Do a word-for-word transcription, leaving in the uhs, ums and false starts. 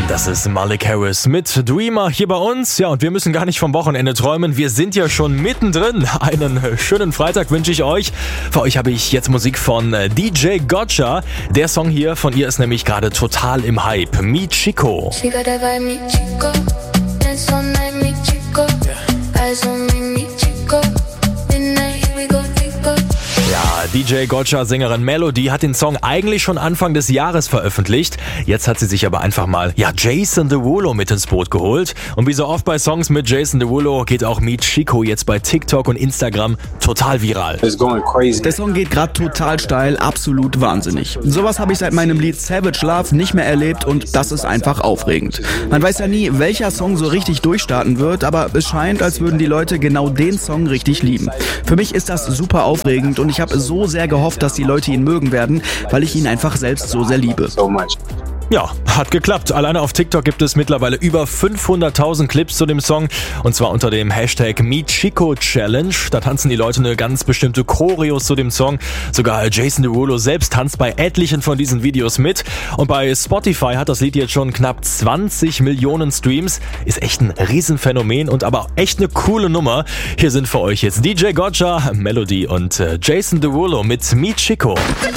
Das ist Malik Harris mit Dreamer hier bei uns. Ja, und wir müssen gar nicht vom Wochenende träumen. Wir sind ja schon mittendrin. Einen schönen Freitag wünsche ich euch. Für euch habe ich jetzt Musik von D J Gotcha. Der Song hier von ihr ist nämlich gerade total im Hype. Mi Chico. Ja, D J Gotcha, Sängerin Melody, hat den Song eigentlich schon Anfang des Jahres veröffentlicht. Jetzt hat sie sich aber einfach mal, ja, Jason Derulo mit ins Boot geholt. Und wie so oft bei Songs mit Jason Derulo geht auch Mi Chico jetzt bei TikTok und Instagram total viral. Der Song geht gerade total steil, absolut wahnsinnig. Sowas habe ich seit meinem Lied Savage Love nicht mehr erlebt und das ist einfach aufregend. Man weiß ja nie, welcher Song so richtig durchstarten wird, aber es scheint, als würden die Leute genau den Song richtig lieben. Für mich ist das super aufregend und ich habe so sehr gehofft, dass die Leute ihn mögen werden, weil ich ihn einfach selbst so sehr liebe. Ja, hat geklappt. Alleine auf TikTok gibt es mittlerweile über fünfhunderttausend Clips zu dem Song und zwar unter dem Hashtag Mi Chico Challenge. Da tanzen die Leute eine ganz bestimmte Choreos zu dem Song. Sogar Jason Derulo selbst tanzt bei etlichen von diesen Videos mit. Und bei Spotify hat das Lied jetzt schon knapp zwanzig Millionen Streams. Ist echt ein Riesenphänomen und aber echt eine coole Nummer. Hier sind für euch jetzt D J Gotcha, Melody und Jason Derulo mit Mi Chico.